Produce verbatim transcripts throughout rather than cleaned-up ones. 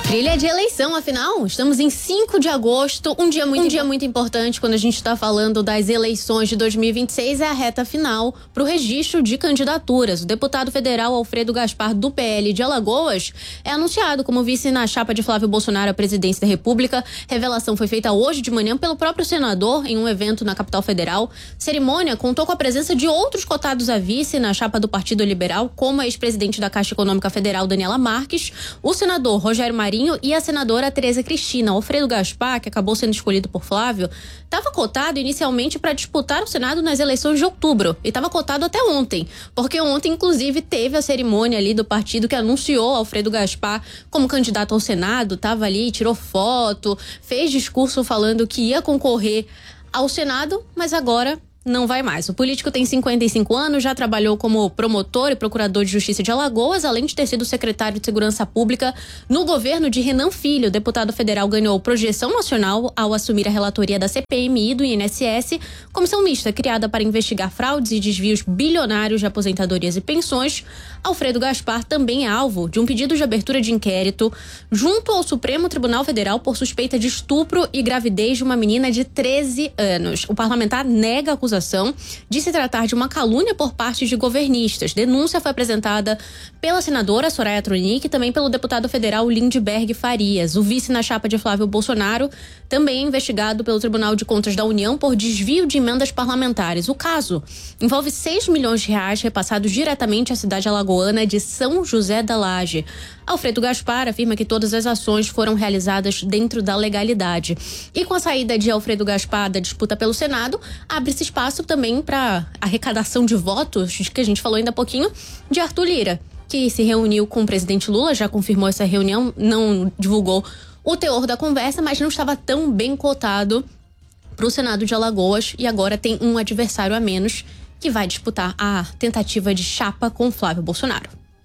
Trilha de eleição, afinal, estamos em cinco de agosto, um dia muito, um dia muito importante quando a gente está falando das eleições de dois mil e vinte e seis, é a reta final para o registro de candidaturas. O deputado federal Alfredo Gaspar, do P L de Alagoas, é anunciado como vice na chapa de Flávio Bolsonaro à presidência da República. Revelação foi feita hoje de manhã pelo próprio senador em um evento na capital federal. Cerimônia contou com a presença de outros cotados a vice na chapa do Partido Liberal, como a ex-presidente da Caixa Econômica Federal, Daniela Marques, o senador Rogério Marinho e a senadora Tereza Cristina. Alfredo Gaspar, que acabou sendo escolhido por Flávio, estava cotado inicialmente para disputar o Senado nas eleições de outubro e estava cotado até ontem, porque ontem inclusive teve a cerimônia ali do partido que anunciou Alfredo Gaspar como candidato ao Senado, estava ali, tirou foto, fez discurso falando que ia concorrer ao Senado, mas agora não vai mais. O político tem cinquenta e cinco anos, já trabalhou como promotor e procurador de justiça de Alagoas, além de ter sido secretário de Segurança Pública no governo de Renan Filho. O deputado federal ganhou projeção nacional ao assumir a relatoria da C P M I do I N S S, comissão mista criada para investigar fraudes e desvios bilionários de aposentadorias e pensões. Alfredo Gaspar também é alvo de um pedido de abertura de inquérito junto ao Supremo Tribunal Federal por suspeita de estupro e gravidez de uma menina de treze anos. O parlamentar nega a acusação de se tratar de uma calúnia por parte de governistas. Denúncia foi apresentada pela senadora Soraya Tronic e também pelo deputado federal Lindbergh Farias. O vice na chapa de Flávio Bolsonaro também é investigado pelo Tribunal de Contas da União por desvio de emendas parlamentares. O caso envolve seis milhões de reais repassados diretamente à cidade alagoana de São José da Laje. Alfredo Gaspar afirma que todas as ações foram realizadas dentro da legalidade. E com a saída de Alfredo Gaspar da disputa pelo Senado, abre-se espaço também para arrecadação de votos, que a gente falou ainda há pouquinho, de Arthur Lira, que se reuniu com o presidente Lula, já confirmou essa reunião, não divulgou o teor da conversa, mas não estava tão bem cotado para o Senado de Alagoas e agora tem um adversário a menos que vai disputar a tentativa de chapa com Flávio Bolsonaro.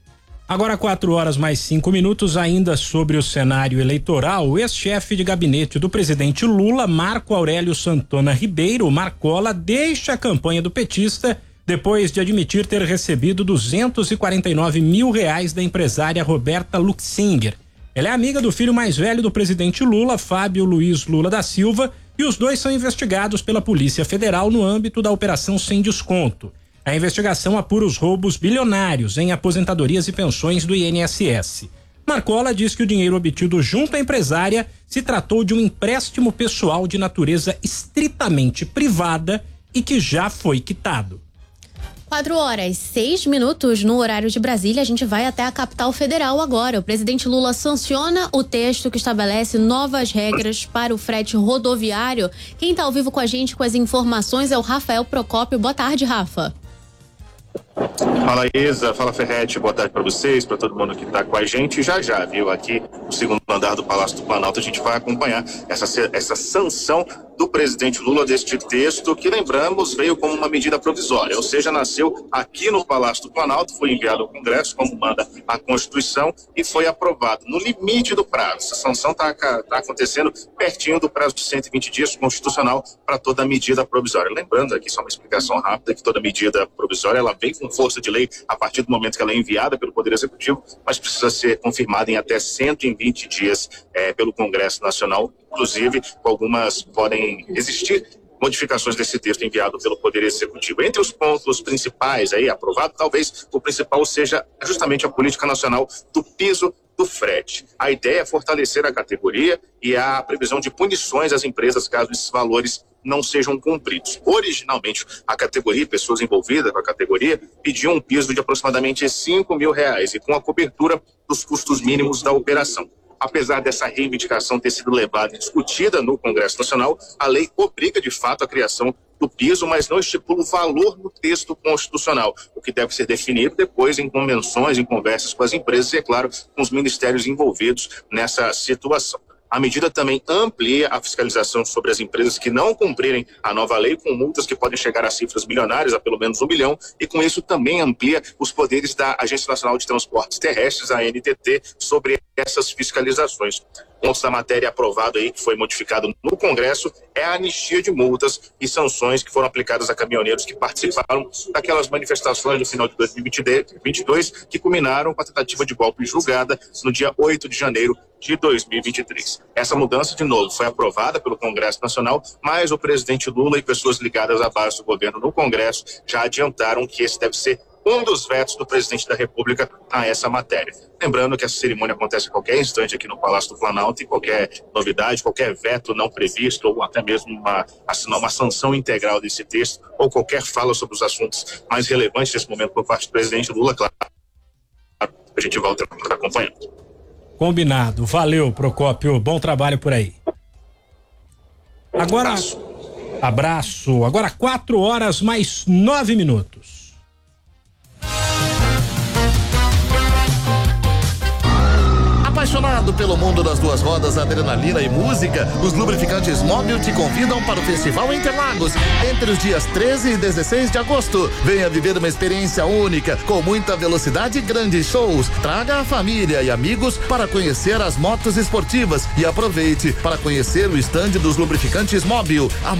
Agora quatro horas mais cinco minutos, ainda sobre o cenário eleitoral. O ex-chefe de gabinete do presidente Lula, Marco Aurélio Santana Ribeiro, Marcola, deixa a campanha do petista depois de admitir ter recebido duzentos e quarenta e nove mil reais da empresária Roberta Luxinger. Ela é amiga do filho mais velho do presidente Lula, Fábio Luiz Lula da Silva, e os dois são investigados pela Polícia Federal no âmbito da Operação Sem Desconto. A investigação apura os roubos bilionários em aposentadorias e pensões do I N S S. Marcola diz que o dinheiro obtido junto à empresária se tratou de um empréstimo pessoal de natureza estritamente privada e que já foi quitado. Quatro horas, seis minutos no horário de Brasília. A gente vai até a capital federal agora. O presidente Lula sanciona o texto que estabelece novas regras para o frete rodoviário. Quem está ao vivo com a gente com as informações é o Rafael Procópio. Boa tarde, Rafa. Fala, Isa, fala, Ferretti, boa tarde para vocês, para todo mundo que está com a gente. Já já, viu, aqui no segundo andar do Palácio do Planalto, a gente vai acompanhar essa, essa sanção do presidente Lula deste texto, que, lembramos, veio como uma medida provisória, ou seja, nasceu aqui no Palácio do Planalto, foi enviado ao Congresso, como manda a Constituição, e foi aprovado no limite do prazo. Essa sanção está tá acontecendo pertinho do prazo de cento e vinte dias constitucional para toda medida provisória. Lembrando aqui, só uma explicação rápida, que toda medida provisória, ela vem com força de lei a partir do momento que ela é enviada pelo Poder Executivo, mas precisa ser confirmada em até cento e vinte dias é, pelo Congresso Nacional. Inclusive, algumas podem existir modificações desse texto enviado pelo Poder Executivo. Entre os pontos principais aí aprovados, talvez o principal seja justamente a política nacional do piso do frete. A ideia é fortalecer a categoria e a previsão de punições às empresas caso esses valores não sejam cumpridos. Originalmente, a categoria, pessoas envolvidas com a categoria, pediam um piso de aproximadamente cinco mil reais e com a cobertura dos custos mínimos da operação. Apesar dessa reivindicação ter sido levada e discutida no Congresso Nacional, a lei obriga de fato a criação do piso, mas não estipula o valor no texto constitucional, o que deve ser definido depois em convenções, em conversas com as empresas e, é claro, com os ministérios envolvidos nessa situação. A medida também amplia a fiscalização sobre as empresas que não cumprirem a nova lei, com multas que podem chegar a cifras milionárias, a pelo menos um milhão, e com isso também amplia os poderes da Agência Nacional de Transportes Terrestres, a A N T T, sobre essas fiscalizações. Pontos da matéria aprovado aí, que foi modificado no Congresso, é a anistia de multas e sanções que foram aplicadas a caminhoneiros que participaram daquelas manifestações no final de dois mil e vinte e dois, que culminaram com a tentativa de golpe julgada no dia oito de janeiro de dois mil e vinte e três. Essa mudança, de novo, foi aprovada pelo Congresso Nacional, mas o presidente Lula e pessoas ligadas à base do governo no Congresso já adiantaram que esse deve ser um dos vetos do presidente da República a essa matéria. Lembrando que essa cerimônia acontece a qualquer instante aqui no Palácio do Planalto e qualquer novidade, qualquer veto não previsto ou até mesmo uma, uma sanção integral desse texto ou qualquer fala sobre os assuntos mais relevantes nesse momento por parte do presidente Lula, claro, a gente volta acompanhando. Combinado. Valeu, Procópio. Bom trabalho por aí. Agora, abraço. Abraço. Agora quatro horas mais nove minutos. Apaixonado pelo mundo das duas rodas, adrenalina e música, os lubrificantes Móbil te convidam para o Festival Interlagos entre os dias treze e dezesseis de agosto. Venha viver uma experiência única, com muita velocidade e grandes shows. Traga a família e amigos para conhecer as motos esportivas e aproveite para conhecer o estande dos lubrificantes Móbil. A